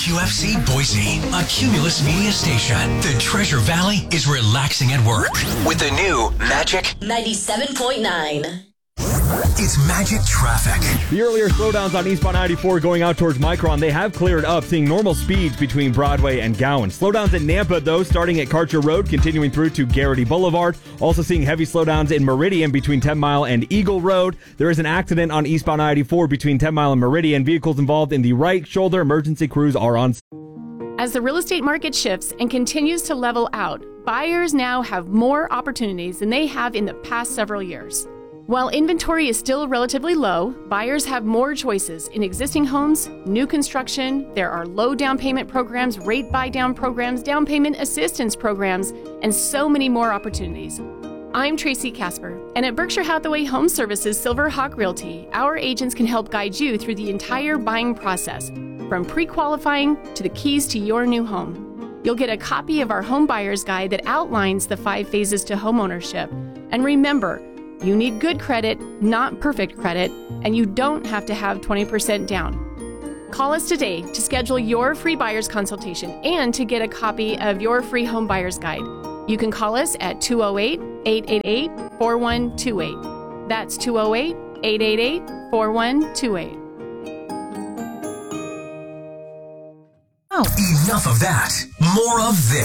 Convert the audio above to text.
WQFC Boise, a Cumulus media station. The Treasure Valley is relaxing at work with the new Magic 97.9. It's Magic Traffic. The earlier slowdowns on eastbound 94 going out towards Micron, they have cleared up, seeing normal speeds between Broadway and Gowan. Slowdowns in Nampa, though, starting at Karcher Road, continuing through to Garrity Boulevard. Also seeing heavy slowdowns in Meridian between 10 Mile and Eagle Road. There is an accident on eastbound 94 between 10 Mile and Meridian. Vehicles involved in the right shoulder. Emergency crews are on. As the real estate market shifts and continues to level out, buyers now have more opportunities than they have in the past several years. While inventory is still relatively low, buyers have more choices in existing homes, new construction. There are low down payment programs, rate buy down programs, down payment assistance programs, and so many more opportunities. I'm Tracy Casper, and at Berkshire Hathaway Home Services Silver Hawk Realty, our agents can help guide you through the entire buying process, from pre-qualifying to the keys to your new home. You'll get a copy of our home buyer's guide that outlines the 5 phases to homeownership. And remember, you need good credit, not perfect credit, and you don't have to have 20% down. Call us today to schedule your free buyer's consultation and to get a copy of your free home buyer's guide. You can call us at 208-888-4128. That's 208-888-4128. Enough of that. More of this.